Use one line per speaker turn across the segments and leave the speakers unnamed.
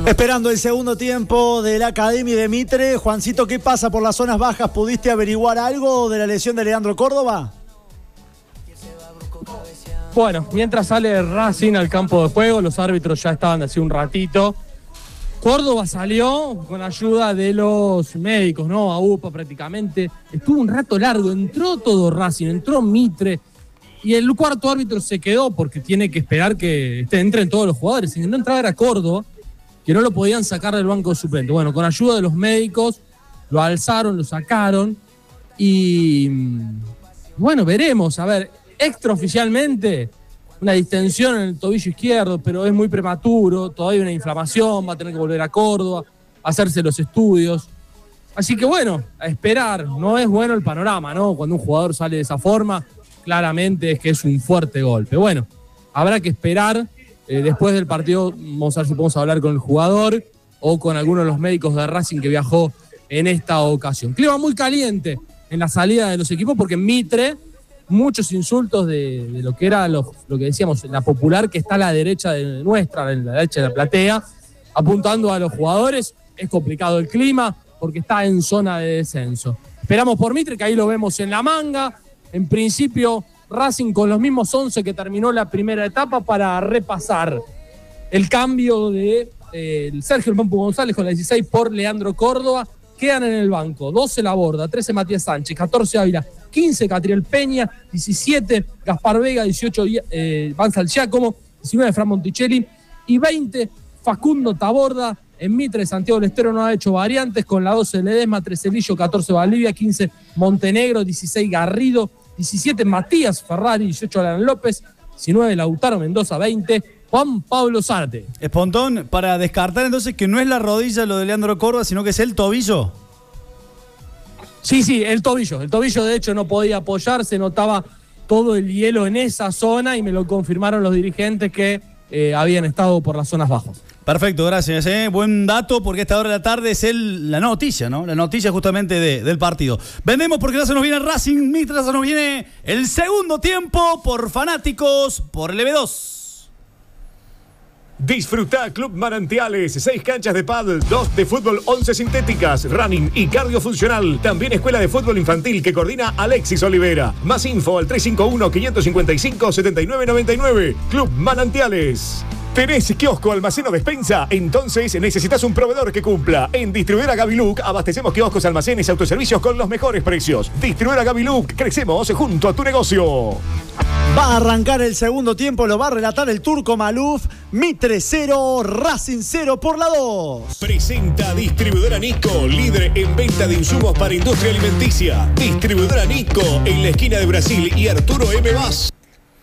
Esperando el segundo tiempo de la Academia de Mitre. Juancito, ¿qué pasa por las zonas bajas? ¿Pudiste averiguar algo de la lesión de Leandro Córdoba?
Bueno, mientras sale Racing al campo de juego, los árbitros ya estaban hace un ratito. Córdoba salió con ayuda de los médicos, ¿no? A UPA prácticamente. Estuvo un rato largo, entró todo Racing, entró Mitre. Y el cuarto árbitro se quedó porque tiene que esperar que entren todos los jugadores. Si no entraba era Córdoba, que no lo podían sacar del banco suplente. Bueno, con ayuda de los médicos, lo alzaron, lo sacaron. Y bueno, veremos. A ver, extraoficialmente, una distensión en el tobillo izquierdo, pero es muy prematuro, todavía hay una inflamación, va a tener que volver a Córdoba, hacerse los estudios. Así que bueno, a esperar. No es bueno el panorama, ¿no? Cuando un jugador sale de esa forma, claramente es que es un fuerte golpe. Bueno, habrá que esperar. Después del partido vamos a ver si podemos hablar con el jugador o con alguno de los médicos de Racing que viajó en esta ocasión. Clima muy caliente en la salida de los equipos porque en Mitre muchos insultos de lo que era lo que decíamos, la popular que está a la derecha de nuestra, en la derecha de la platea, apuntando a los jugadores. Es complicado el clima porque está en zona de descenso. Esperamos por Mitre, que ahí lo vemos en la manga. En principio, Racing con los mismos 11 que terminó la primera etapa para repasar el cambio de Sergio El Pampu González con la 16 por Leandro Córdoba. Quedan en el banco 12 Laborda, 13 Matías Sánchez, 14 Ávila, 15 Catriel Peña, 17 Gaspar Vega, 18 Banzal Giacomo, 19 Fran Monticelli y 20 Facundo Taborda. En Mitre, Santiago del Estero no ha hecho variantes con la 12 Ledesma, 13 Lillo, 14 Valdivia, 15 Montenegro, 16 Garrido, 17 Matías Ferrari, 18 Alan López, 19 Lautaro Mendoza, 20 Juan Pablo Zárate.
Espontón, para descartar entonces que no es la rodilla lo de Leandro Córdoba, sino que es el tobillo.
Sí, el tobillo. El tobillo de hecho no podía apoyarse, notaba todo el hielo en esa zona y me lo confirmaron los dirigentes que habían estado por las zonas bajas.
Perfecto, gracias. Buen dato, porque a esta hora de la tarde es la noticia, ¿no? La noticia justamente del partido. Vendemos porque ya se nos viene Racing, mientras se nos viene el segundo tiempo por Fanáticos, por LB2.
Disfruta Club Manantiales, 6 canchas de pádel, 2 de fútbol, 11 sintéticas, running y cardio funcional. También escuela de fútbol infantil que coordina Alexis Olivera. Más info al 351-555-7999. Club Manantiales. ¿Tenés kiosco, almacén o despensa? Entonces necesitas un proveedor que cumpla. En Distribuidora Gaviluc abastecemos kioscos, almacenes y autoservicios con los mejores precios. Distribuidora Gaviluc, crecemos junto a tu negocio.
Va a arrancar el segundo tiempo, lo va a relatar el turco Maluf. Mitre 0, Racing 0 por la 2.
Presenta Distribuidora Nico, líder en venta de insumos para industria alimenticia. Distribuidora Nico, en la esquina de Brasil y Arturo M. Vaz.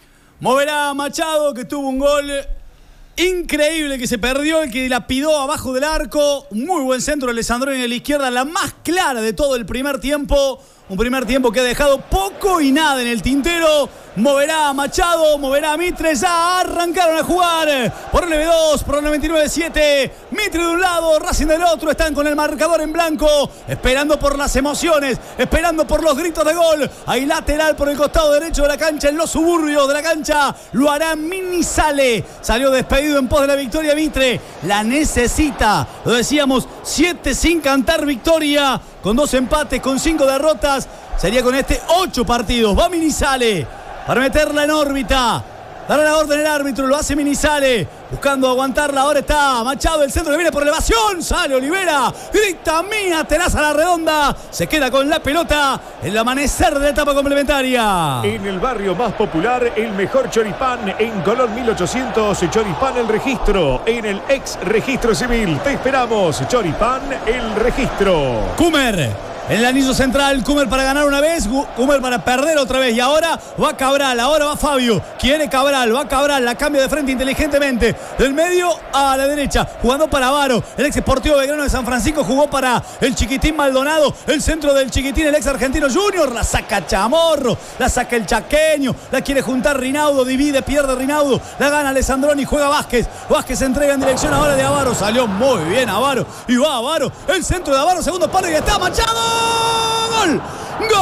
Moverá Machado, que tuvo un gol increíble que se perdió, el que la pidó abajo del arco. Muy buen centro de Alessandroni en la izquierda, la más clara de todo el primer tiempo. Un primer tiempo que ha dejado poco y nada en el tintero. Moverá a Machado, moverá a Mitre. Ya arrancaron a jugar por el LB2, por el 99-7. Mitre de un lado, Racing del otro. Están con el marcador en blanco, esperando por las emociones, esperando por los gritos de gol. Hay lateral por el costado derecho de la cancha, en los suburbios de la cancha. Lo hará Minizale. Salió despedido en pos de la victoria Mitre. La necesita. Lo decíamos, 7 sin cantar victoria. Con 2 empates, con 5 derrotas. Sería con este 8 partidos. Va Minizale para meterla en órbita. Dará la orden el árbitro, lo hace Minizale, buscando aguantarla. Ahora está Machado, el centro le viene por elevación. Sale Olivera, grita mía, tenaza a la redonda. Se queda con la pelota. El amanecer de la etapa complementaria.
En el barrio más popular, el mejor choripán en Colón 1800. Choripán El Registro, en el ex registro civil. Te esperamos, Choripán El Registro.
Kumer. En el anillo central, Kumer para ganar una vez, Kumer para perder otra vez. Y ahora va Cabral, ahora va Fabio. Quiere Cabral, va Cabral, la cambia de frente inteligentemente. Del medio a la derecha, jugando para Avaro. El ex Sportivo Belgrano de San Francisco jugó para el Chiquitín Maldonado. El centro del Chiquitín, el ex Argentino Junior. La saca Chamorro, la saca el chaqueño. La quiere juntar Rinaudo, divide, pierde Rinaudo. La gana Alessandroni, juega Vázquez. Vázquez entrega en dirección ahora de Avaro. Salió muy bien Avaro. Y va Avaro, el centro de Avaro, segundo palo y está Machado. ¡Gol! ¡Gol!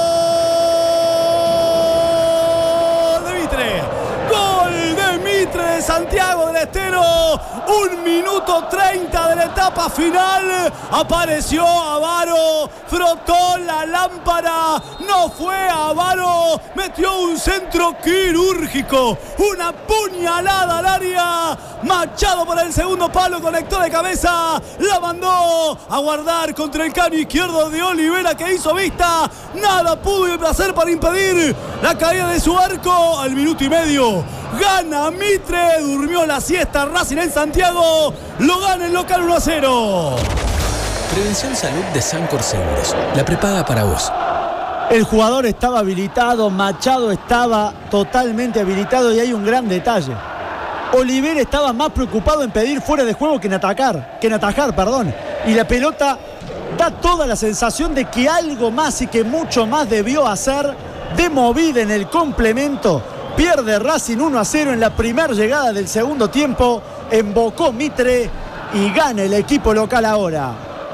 De Mitre. ¡Gol de Mitre! de Santiago del Estero. 1 minuto 30 de la etapa final. Apareció Avaro, frotó la lámpara, no fue Avaro, metió un centro quirúrgico, una puñalada al área. Machado para el segundo palo, conectó de cabeza, la mandó a guardar contra el caño izquierdo de Olivera, que hizo vista. Nada pudo hacer para impedir la caída de su arco. Al minuto y medio gana Mitre, durmió la siesta Racing en Santiago, lo gana el local 1-0.
Prevención Salud de Sancor Seguros, la prepaga para vos.
El jugador estaba habilitado, Machado estaba totalmente habilitado y hay un gran detalle. Olivera estaba más preocupado en pedir fuera de juego que en atajar, y la pelota da toda la sensación de que algo más y que mucho más debió hacer de movida en el complemento. Pierde Racing 1-0 en la primera llegada del segundo tiempo, embocó Mitre y gana el equipo local ahora.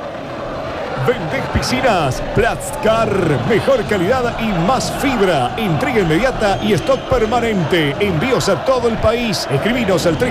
Vendés piscinas, Platzcar, mejor calidad y más fibra, entrega inmediata y stock permanente, envíos a todo el país. Escribinos al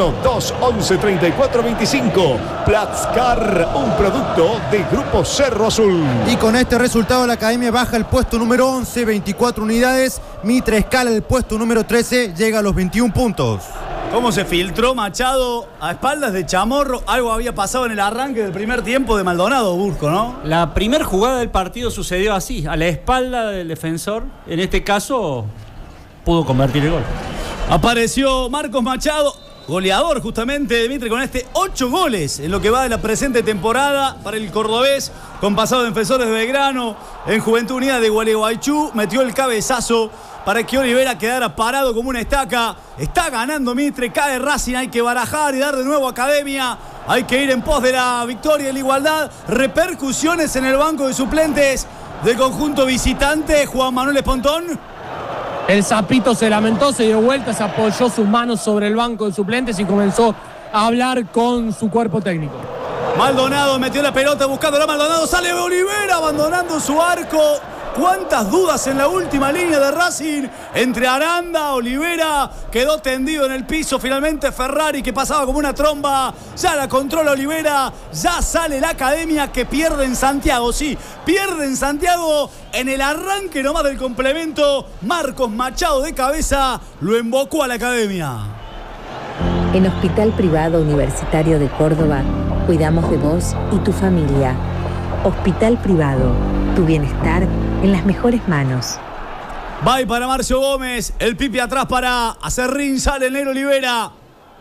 351-211-3425. Platzcar, un producto de Grupo Cerro Azul.
Y con este resultado la Academia baja el puesto número 11, 24 unidades. Mitre escala el puesto número 13, llega a los 21 puntos.
¿Cómo se filtró Machado a espaldas de Chamorro? Algo había pasado en el arranque del primer tiempo de Maldonado, Burco, ¿no?
La primera jugada del partido sucedió así, a la espalda del defensor. En este caso, pudo convertir el gol.
Apareció Marcos Machado, goleador justamente de Mitre, con 8 goles en lo que va de la presente temporada para el cordobés, con pasado de Defensores de Belgrano, en Juventud Unida de Gualeguaychú, metió el cabezazo para que Olivera quedara parado como una estaca. Está ganando Mitre, cae Racing, hay que barajar y dar de nuevo Academia. Hay que ir en pos de la victoria y la igualdad. Repercusiones en el banco de suplentes del conjunto visitante. Juan Manuel Espontón.
El Zapito se lamentó, se dio vuelta, se apoyó sus manos sobre el banco de suplentes y comenzó a hablar con su cuerpo técnico.
Maldonado metió la pelota buscando a Maldonado, sale Olivera abandonando su arco. Cuántas dudas en la última línea de Racing entre Aranda, Olivera, quedó tendido en el piso. Finalmente Ferrari, que pasaba como una tromba, ya la controla Olivera. Ya sale la Academia, que pierde en Santiago. Sí, pierde en Santiago en el arranque nomás del complemento. Marcos Machado de cabeza lo embocó a la Academia.
En Hospital Privado Universitario de Córdoba, cuidamos de vos y tu familia. Hospital Privado, tu bienestar en las mejores manos.
Va para Marcio Gómez, el Pipi atrás para Acerrín, sale el negro Olivera.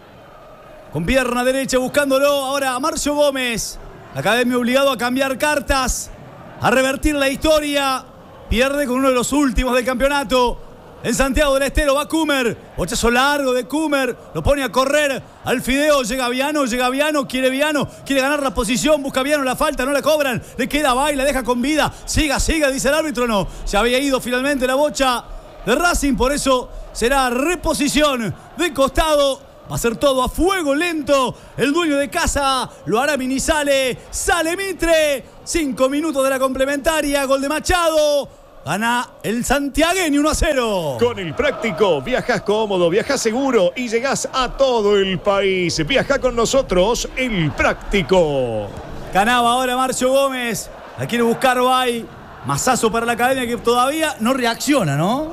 Con pierna derecha buscándolo ahora Marcio Gómez. La Academia obligado a cambiar cartas, a revertir la historia. Pierde con uno de los últimos del campeonato. En Santiago del Estero va Cumer, bochazo largo de Cumer, lo pone a correr al Fideo, llega Viano, quiere ganar la posición, busca Viano, la falta, no la cobran, le queda Baila, deja con vida, siga, dice el árbitro, no, se había ido finalmente la bocha de Racing, por eso será reposición de costado, va a ser todo a fuego lento, el dueño de casa lo hará Minizale, sale Mitre, 5 minutos de la complementaria, gol de Machado. Gana el santiagueño 1-0.
Con el práctico, viajás cómodo, viajás seguro y llegás a todo el país. Viajá con nosotros, el práctico.
Ganaba ahora Marcio Gómez. La quiere buscar Bay. Mazazo para la Academia, que todavía no reacciona, ¿no?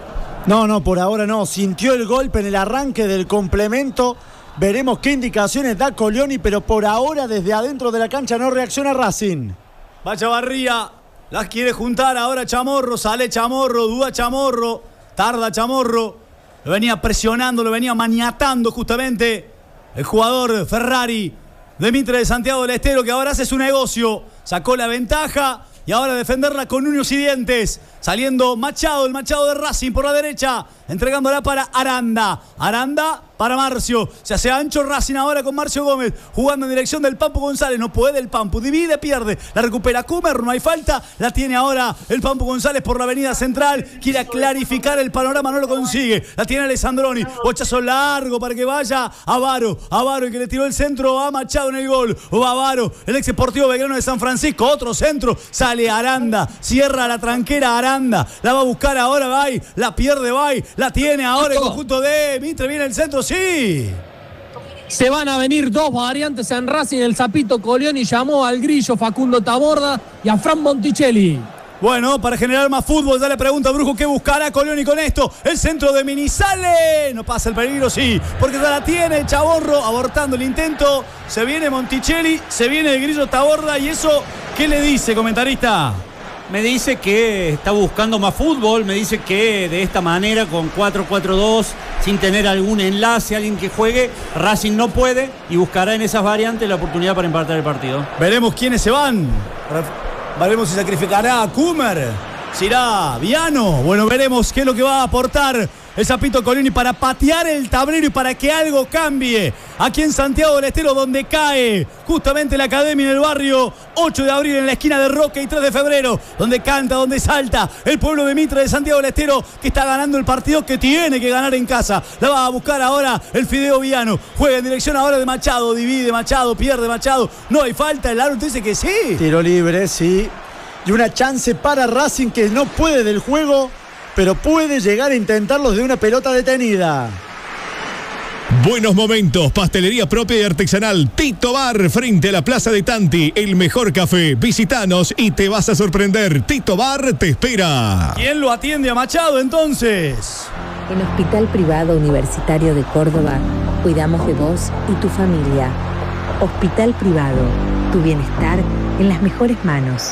No, por ahora no. Sintió el golpe en el arranque del complemento. Veremos qué indicaciones da Colioni, pero por ahora desde adentro de la cancha no reacciona Racing.
Vaya Barría. Las quiere juntar ahora Chamorro, sale Chamorro, duda Chamorro, tarda Chamorro, lo venía presionando, lo venía maniatando justamente el jugador Ferrari de Mitre de Santiago del Estero, que ahora hace su negocio, sacó la ventaja y ahora defenderla con uñas y dientes, saliendo Machado, el Machado de Racing por la derecha, entregándola para Aranda para Marcio, se hace ancho Racing ahora con Marcio Gómez, jugando en dirección del Pampo González, no puede el Pampo, divide, pierde, la recupera Cumer, no hay falta, la tiene ahora el Pampo González por la avenida central, quiere clarificar el panorama, no lo consigue, la tiene Alessandroni, bochazo largo para que vaya Avaro, el que le tiró el centro a Machado en el gol, o Avaro, el ex Sportivo Belgrano de San Francisco, otro centro, sale Aranda, cierra la tranquera Aranda, la va a buscar ahora Bay, la pierde Bay, La tiene ahora el conjunto de Mitre. Viene el centro, sí.
Se van a venir dos variantes en Racing. El Zapito Colioni llamó al Grillo Facundo Taborda y a Fran Monticelli.
Bueno, para generar más fútbol, ya le pregunta a Brujo qué buscará Colioni con esto. El centro de Minizale. No pasa el peligro, sí, porque ya la tiene Chaborro, abortando el intento. Se viene Monticelli, se viene el Grillo Taborda. ¿Y eso qué le dice, comentarista?
Me dice que está buscando más fútbol, me dice que de esta manera, con 4-4-2, sin tener algún enlace, alguien que juegue, Racing no puede y buscará en esas variantes la oportunidad para empatar el partido.
Veremos quiénes se van. Veremos si sacrificará a Kummer, si irá Viano. Bueno, veremos qué es lo que va a aportar el Zapito Colioni para patear el tablero y para que algo cambie aquí en Santiago del Estero, donde cae justamente la academia en el barrio 8 de abril, en la esquina de Roca y 3 de febrero, donde canta, donde salta el pueblo de Mitre de Santiago del Estero, que está ganando el partido que tiene que ganar en casa. La va a buscar ahora el Fideo Viano. Juega en dirección ahora de Machado, divide Machado, pierde Machado. No hay falta, el árbitro dice que sí.
Tiro libre, sí. Y una chance para Racing que no puede del juego, pero puede llegar a intentarlos de una pelota detenida.
Buenos momentos, pastelería propia y artesanal Tito Bar, frente a la Plaza de Tanti, el mejor café. Visítanos y te vas a sorprender. Tito Bar te espera.
¿Quién lo atiende a Machado entonces?
En Hospital Privado Universitario de Córdoba, cuidamos de vos y tu familia. Hospital Privado, tu bienestar en las mejores manos.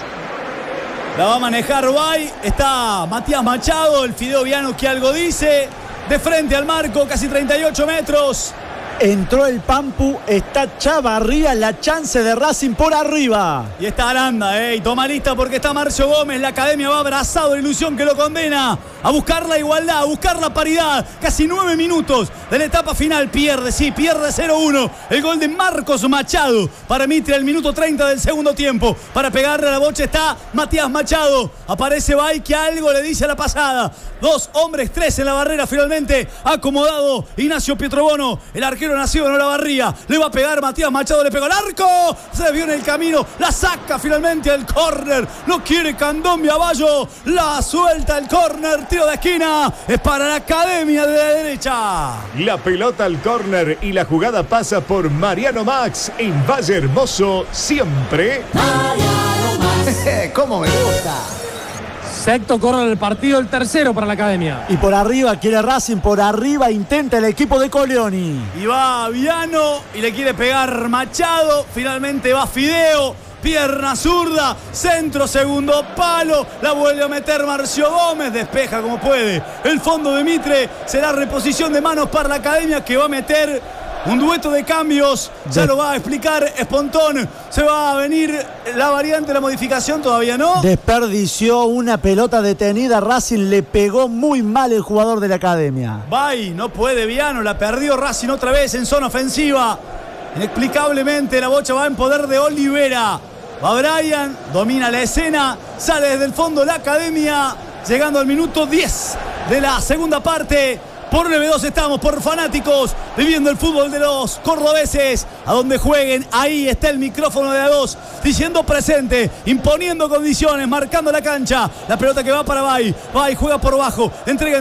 La va a manejar Bay, está Matías Machado, el Fideo Viano que algo dice, de frente al marco, casi 38 metros.
Entró el Pampu, está Chavarría, la chance de Racing por arriba.
Y está Aranda, y toma lista porque está Marcio Gómez, la academia va abrazado de ilusión que lo condena a buscar la igualdad, a buscar la paridad. Casi 9 minutos de la etapa final, pierde 0-1. El gol de Marcos Machado para Mitre al minuto 30 del segundo tiempo. Para pegarle a la bocha está Matías Machado. Aparece Bay que algo le dice a la pasada. 2 hombres, 3 en la barrera finalmente. Acomodado Ignacio Pietrobono, el arquero nacido en Olavarría. Le va a pegar Matías Machado, le pegó al arco. Se vio en el camino, la saca finalmente al córner. No quiere Candombe Avallo, la suelta el córner. Tiro de esquina, es para la academia de la derecha.
La pelota al córner y la jugada pasa por Mariano Max en Valle Hermoso, siempre.
Mariano Max. ¿Cómo me gusta?
Sexto córner del partido, el tercero para la academia.
Y por arriba quiere Racing, por arriba intenta el equipo de Colioni.
Y va Viano y le quiere pegar Machado. Finalmente va Fideo. Pierna zurda, centro, segundo palo. La vuelve a meter Marcio Gómez. Despeja como puede el fondo de Mitre. Será reposición de manos para la academia que va a meter un dueto de cambios. Ya lo va a explicar Espontón. Se va a venir la variante, la modificación, todavía no.
Desperdició una pelota detenida. Racing le pegó muy mal el jugador de la academia.
Bay, no puede Viano. La perdió Racing otra vez en zona ofensiva. Inexplicablemente la bocha va en poder de Olivera. Va Brian, domina la escena, sale desde el fondo la academia, llegando al minuto 10 de la segunda parte. Por 9-2 estamos, por fanáticos, viviendo el fútbol de los cordobeses. A donde jueguen, ahí está el micrófono de A2, diciendo presente, imponiendo condiciones, marcando la cancha. La pelota que va para Bay. Bay juega por bajo, entrega